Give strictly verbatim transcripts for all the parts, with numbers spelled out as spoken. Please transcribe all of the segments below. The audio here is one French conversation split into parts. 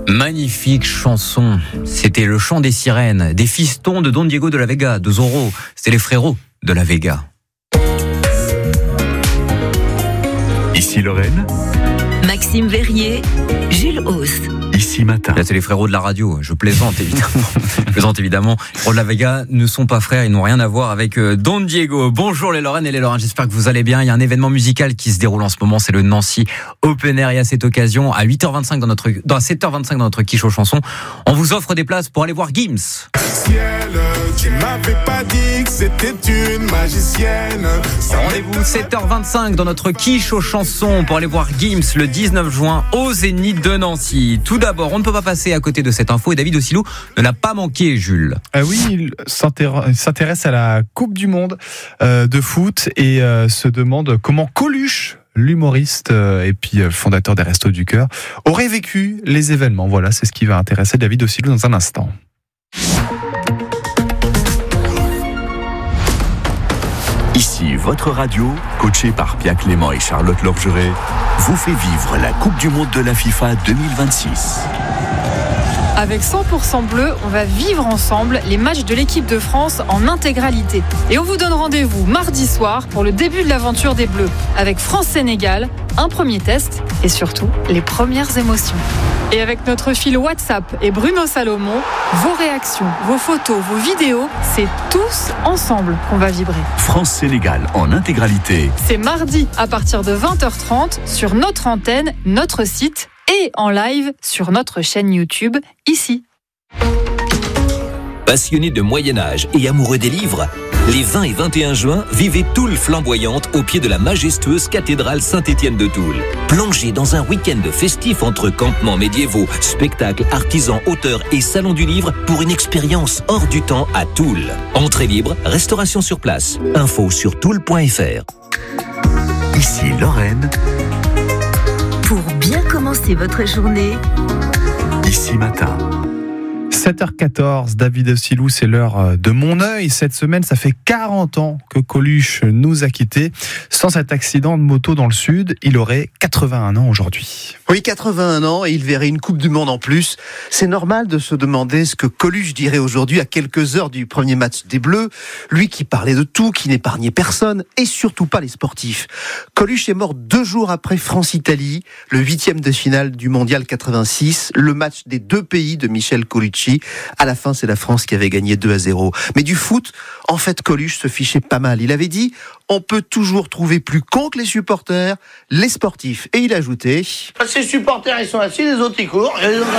Magnifique chanson. C'était le chant des sirènes, des fistons de Don Diego de la Vega, de Zorro. C'était les frérots de la Vega. Ici Lorraine. Maxime Verrier, Jules Hauss. Ici Matin. Là, c'est les frérots de la radio. Je plaisante évidemment. Je plaisante évidemment. Les frérots de la Vega ne sont pas frères. Ils n'ont rien à voir avec Don Diego. Bonjour les Lorraines et les Lorrains. J'espère que vous allez bien. Il y a un événement musical qui se déroule en ce moment. C'est le Nancy Open Air. Et à cette occasion, à huit heures vingt-cinq dans notre, dans à sept heures vingt-cinq dans notre quiche aux chansons, on vous offre des places pour aller voir Gims. Ciel, tu m'avais pas dit que c'était une magicienne. Rendez-vous sept heures vingt-cinq dans notre quiche aux chansons pour aller voir Gims le dix-neuf juin au Zénith de Nancy. Tout d'abord, on ne peut pas passer à côté de cette info et David Ossilou ne l'a pas manqué, Jules. Euh, oui, il s'intéresse à la Coupe du Monde euh, de foot et euh, se demande comment Coluche, l'humoriste euh, et puis euh, fondateur des Restos du Cœur, aurait vécu les événements. Voilà, c'est ce qui va intéresser David Ossilou dans un instant. Ici votre radio, coachée par Pierre Clément et Charlotte Lorgeret, vous fait vivre la Coupe du Monde de la FIFA deux mille vingt-six. Avec cent pour cent bleu, on va vivre ensemble les matchs de l'équipe de France en intégralité. Et on vous donne rendez-vous mardi soir pour le début de l'aventure des Bleus, avec France-Sénégal, un premier test et surtout les premières émotions. Et avec notre fil WhatsApp et Bruno Salomon, vos réactions, vos photos, vos vidéos, c'est tous ensemble qu'on va vibrer. France-Sénégal en intégralité. C'est mardi à partir de vingt heures trente sur notre antenne, notre site et en live sur notre chaîne YouTube, ici. Passionnés de Moyen-Âge et amoureux des livres, les vingt et vingt et un juin, vivez Toul flamboyante au pied de la majestueuse cathédrale Saint-Étienne de Toul. Plongez dans un week-end festif entre campements médiévaux, spectacles, artisans, auteurs et salons du livre pour une expérience hors du temps à Toul. Entrée libre, restauration sur place. Info sur toul point f r. Ici Lorraine. Pour bien commencer votre journée, Ici Matin. sept heures quatorze, David Ossilou, c'est l'heure de mon œil. Cette semaine, ça fait quarante ans que Coluche nous a quittés. Sans cet accident de moto dans le sud, il aurait quatre-vingt-un ans aujourd'hui. Oui, quatre-vingt-un ans et il verrait une Coupe du Monde en plus. C'est normal de se demander ce que Coluche dirait aujourd'hui à quelques heures du premier match des Bleus. Lui qui parlait de tout, qui n'épargnait personne et surtout pas les sportifs. Coluche est mort deux jours après France-Italie, le huitième de finale du Mondial quatre-vingt-six, le match des deux pays de Michel Colucci. À la fin, c'est la France qui avait gagné deux à zéro. Mais du foot, en fait, Coluche se fichait pas mal. Il avait dit, on peut toujours trouver plus con que les supporters, les sportifs. Et il ajoutait, ces supporters, ils sont assis, les autres, ils courent.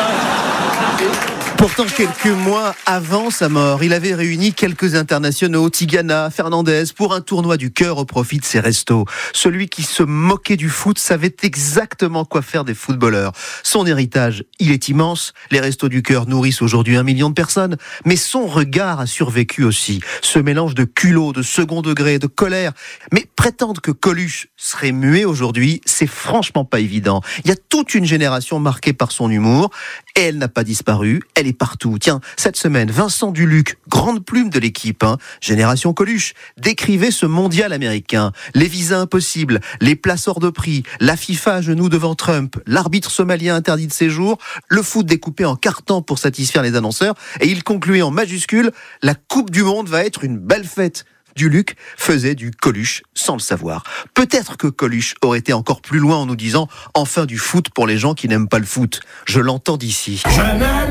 Pourtant, quelques mois avant sa mort, il avait réuni quelques internationaux, Tigana, Fernandez, pour un tournoi du cœur au profit de ses restos. Celui qui se moquait du foot savait exactement quoi faire des footballeurs. Son héritage, il est immense. Les restos du cœur nourrissent aujourd'hui un million de personnes. Mais son regard a survécu aussi. Ce mélange de culot, de second degré, de colère. Mais prétendre que Coluche serait muet aujourd'hui, c'est franchement pas évident. Il y a toute une génération marquée par son humour. Et elle n'a pas disparu. Elle est partout. Tiens, cette semaine, Vincent Duluc, grande plume de l'équipe, hein, Génération Coluche, décrivait ce mondial américain. Les visas impossibles, les places hors de prix, la FIFA à genoux devant Trump, l'arbitre somalien interdit de séjour, le foot découpé en cartons pour satisfaire les annonceurs, et il concluait en majuscule, la Coupe du Monde va être une belle fête. Duluc faisait du Coluche sans le savoir. Peut-être que Coluche aurait été encore plus loin en nous disant « Enfin du foot pour les gens qui n'aiment pas le foot ». Je l'entends d'ici. On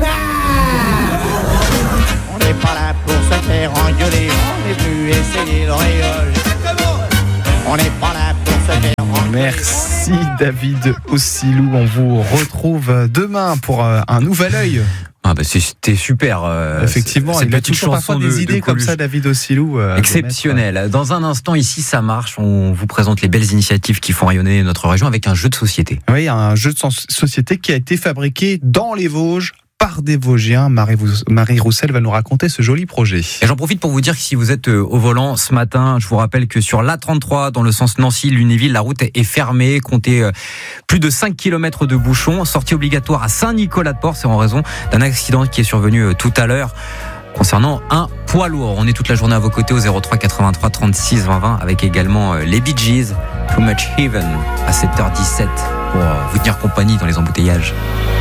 n'est pas là pour se faire engueuler, on n'est plus essayer l'auréole. On n'est pas là pour se faire engueuler. Merci David Ossilou. On vous retrouve demain pour un nouvel œil. Ah bah c'était super. Euh, Effectivement, il a toujours parfois des de, idées de comme ça, David Ossilou. Euh, Exceptionnel. Dans un instant, ici, ça marche. On vous présente les belles initiatives qui font rayonner notre région avec un jeu de société. Oui, un jeu de société qui a été fabriqué dans les Vosges par des Vosgiens. Marie, Marie Roussel va nous raconter ce joli projet. Et j'en profite pour vous dire que si vous êtes au volant ce matin, je vous rappelle que sur l'A trente-trois, dans le sens Nancy-Lunéville, la route est fermée. Comptez plus de cinq kilomètres de bouchons. Sortie obligatoire à Saint-Nicolas-de-Port. C'est en raison d'un accident qui est survenu tout à l'heure concernant un poids lourd. On est toute la journée à vos côtés au zéro trois quatre-vingt-trois trente-six vingt vingt avec également les Bee Gees, Too Much Heaven à sept heures dix-sept pour vous tenir compagnie dans les embouteillages.